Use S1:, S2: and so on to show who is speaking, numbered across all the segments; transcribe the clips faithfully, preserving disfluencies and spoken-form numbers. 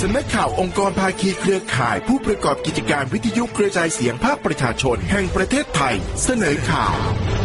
S1: สำนักข่าวองค์กรภาคีเครือข่ายผู้ประกอบกิจการวิทยุกระจายเสียงภาคประชาชนแห่งประเทศไทยเสนอข่าว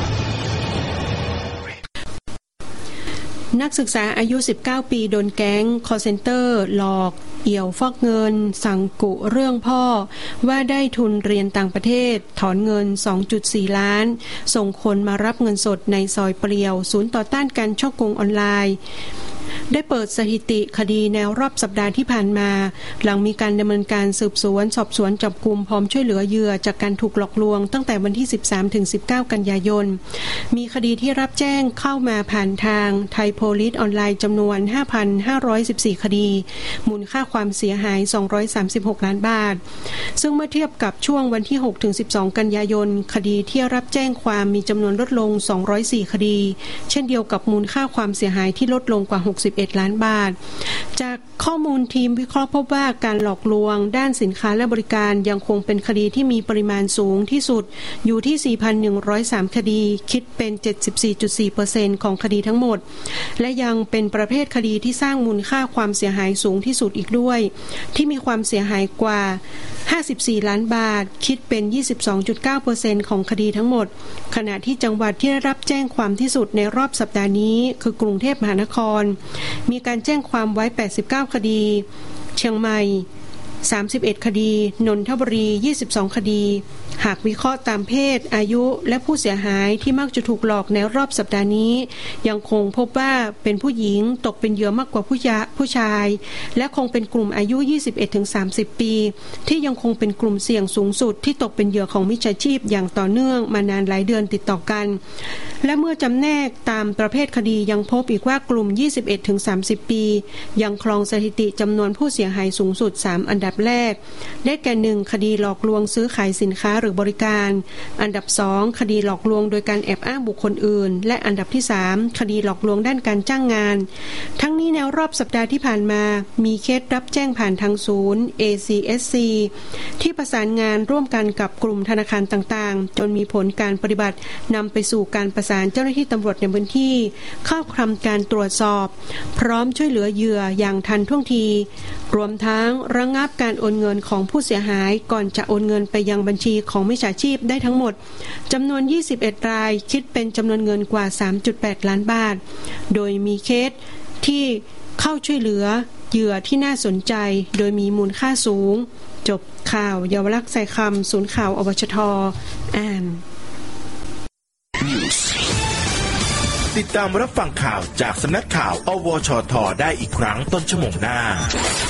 S2: นักศึกษาอายุสิบเก้าปีโดนแก๊งคอลเซ็นเตอร์หลอกเอี่ยวฟอกเงินสั่งกุเรื่องพ่อว่าได้ทุนเรียนต่างประเทศถอนเงิน สองจุดสี่ ล้านส่งคนมารับเงินสดในซอยเปลี่ยวศูนย์ต่อต้านการฉ้อโกงออนไลน์ได้เปิดสถิติคดีในรอบสัปดาห์ที่ผ่านมาหลังมีการดำเนินการสืบสวนสอบสวนจับกุมพร้อมช่วยเหลือเหยื่อจากการถูกหลอกลวงตั้งแต่วันที่ สิบสามถึงสิบเก้า กันยายนมีคดีที่รับแจ้งเข้ามาผ่านทางไทยโพลิสออนไลน์จำนวน ห้าพันห้าร้อยสิบสี่ คดีมูลค่าความเสียหายสองร้อยสามสิบหกล้านบาทซึ่งเมื่อเทียบกับช่วงวันที่หกถึงสิบสอง กันยายนคดีที่รับแจ้งความมีจำนวนลดลงสองร้อยสี่คดีเช่นเดียวกับมูลค่าความเสียหายที่ลดลงกว่าหกสิบเอ็ดล้านบาทจากข้อมูลทีมวิเคราะห์พบว่าการหลอกลวงด้านสินค้าและบริการยังคงเป็นคดีที่มีปริมาณสูงที่สุดอยู่ที่ สี่พันหนึ่งร้อยสาม คดีคิดเป็น เจ็ดสิบสี่จุดสี่เปอร์เซ็นต์ ของคดีทั้งหมดและยังเป็นประเภทคดีที่สร้างมูลค่าความเสียหายสูงที่สุดอีกด้วยที่มีความเสียหายกว่าห้าสิบสี่ล้านบาทคิดเป็น ยี่สิบสองจุดเก้าเปอร์เซ็นต์ ของคดีทั้งหมดขณะที่จังหวัดที่ได้รับแจ้งความที่สุดในรอบสัปดาห์นี้คือกรุงเทพมหานครมีการแจ้งความไว้แปดสิบเก้าคดีเชียงใหม่สามสิบเอ็ดคดีนนทบุรียี่สิบสองคดีหากวิเคราะห์ตามเพศอายุและผู้เสียหายที่มักจะถูกหลอกในรอบสัปดาห์นี้ยังคงพบว่าเป็นผู้หญิงตกเป็นเหยื่อมากกว่าผู้ผู้ชายและคงเป็นกลุ่มอายุ ยี่สิบเอ็ดถึงสามสิบ ปีที่ยังคงเป็นกลุ่มเสี่ยงสูงสุดที่ตกเป็นเหยื่อของมิจฉาชีพอย่างต่อเนื่องมานานหลายเดือนติดต่อกันและเมื่อจำแนกตามประเภทคดียังพบอีกว่ากลุ่ม ยี่สิบเอ็ดถึงสามสิบ ปียังครองสถิติจำนวนผู้เสียหายสูงสุดสามอันดับแรกได้แก่หนึ่งคดีหลอกลวงซื้อขายสินค้าหรือบริการอันดับสองคดีหลอกลวงโดยการแอบอ้างบุคคลอื่นและอันดับที่สามคดีหลอกลวงด้านการจ้างงานทั้งนี้ในรอบสัปดาห์ที่ผ่านมามีเคสรับแจ้งผ่านทางศูนย์ เอ ซี เอส ซี ที่ประสานงานร่วมกันกับกลุ่มธนาคารต่างๆจนมีผลการปฏิบัตินำไปสู่การประสานเจ้าหน้าที่ตำรวจในพื้นที่เข้าทำการตรวจสอบพร้อมช่วยเหลือเหยื่ออย่างทันท่วงทีรวมทั้งระงับการโอนเงินของผู้เสียหายก่อนจะโอนเงินไปยังบัญชีของมิจฉาชีพได้ทั้งหมดจำนวนยี่สิบเอ็ดรายคิดเป็นจำนวนเงินกว่า สามจุดแปด ล้านบาทโดยมีเคสที่เข้าช่วยเหลือเหยื่อที่น่าสนใจโดยมีมูลค่าสูงจบข่าวเยาวลักษณ์ใส่คำศูนย์ข่าวอวชท.อ่าน
S1: ติดตามรับฟังข่าวจากสำนักข่าวอวชท.ได้อีกครั้งต้นชั่วโมงหน้า